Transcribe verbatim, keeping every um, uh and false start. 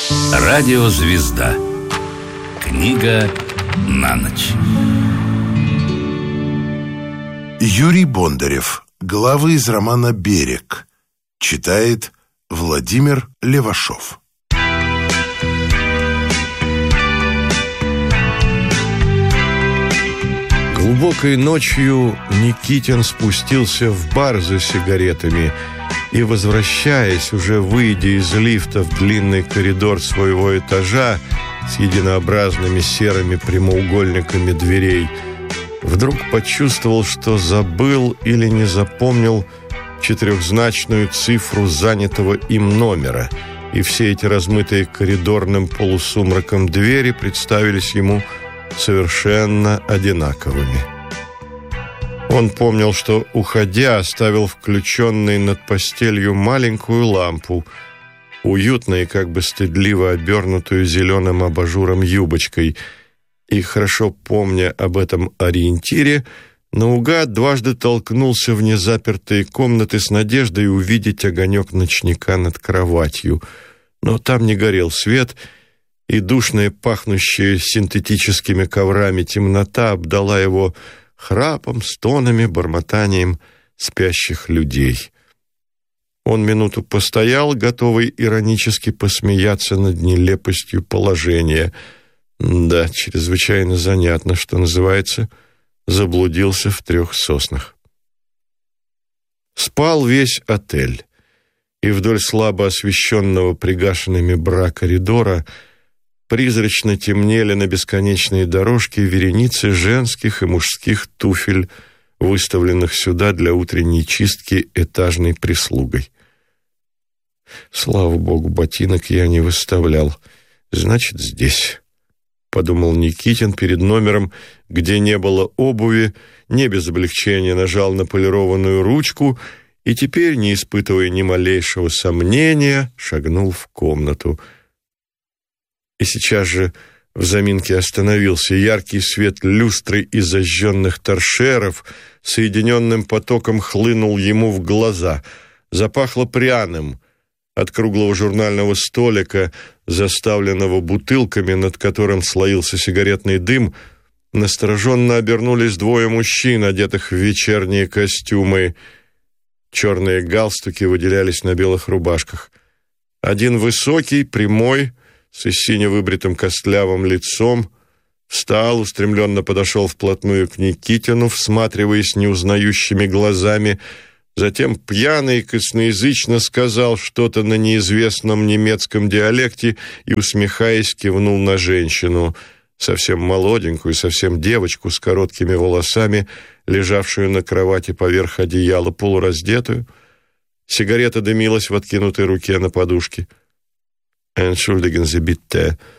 Радиозвезда. Книга на ночь. Юрий Бондарев. Главы из романа «Берег». Читает Владимир Левашов. Глубокой ночью Никитин спустился в бар за сигаретами и, возвращаясь, уже выйдя из лифта в длинный коридор своего этажа с единообразными серыми прямоугольниками дверей, вдруг почувствовал, что забыл или не запомнил четырехзначную цифру занятого им номера, и все эти размытые коридорным полусумраком двери представились ему совершенно одинаковыми. Он помнил, что, уходя, оставил включенной над постелью маленькую лампу, уютно и как бы стыдливо обернутую зеленым абажуром юбочкой, и, хорошо помня об этом ориентире, наугад дважды толкнулся в незапертые комнаты с надеждой увидеть огонек ночника над кроватью. Но там не горел свет, и душная, пахнущая синтетическими коврами темнота обдала его храпом, стонами, бормотанием спящих людей. Он минуту постоял, готовый иронически посмеяться над нелепостью положения. Да, чрезвычайно занятно, что называется, заблудился в трех соснах. Спал весь отель, и вдоль слабо освещенного пригашенными бра коридора призрачно темнели на бесконечные дорожки вереницы женских и мужских туфель, выставленных сюда для утренней чистки этажной прислугой. Слава богу, ботинок я не выставлял. Значит, здесь, — подумал Никитин перед номером, где не было обуви, не без облегчения нажал на полированную ручку и теперь, не испытывая ни малейшего сомнения, шагнул в комнату. И сейчас же в заминке остановился. Яркий свет люстры и зажженных торшеров соединенным потоком хлынул ему в глаза. Запахло пряным. От круглого журнального столика, заставленного бутылками, над которым слоился сигаретный дым, настороженно обернулись двое мужчин, одетых в вечерние костюмы. Черные галстуки выделялись на белых рубашках. Один высокий, прямой, с сине выбритым костлявым лицом, встал, устремленно подошел вплотную к Никитину, всматриваясь неузнающими глазами, затем пьяно и косноязычно сказал что-то на неизвестном немецком диалекте и, усмехаясь, кивнул на женщину, совсем молоденькую, совсем девочку с короткими волосами, лежавшую на кровати поверх одеяла, полураздетую. Сигарета дымилась в откинутой руке на подушке. «Entschuldigen Sie bitte»,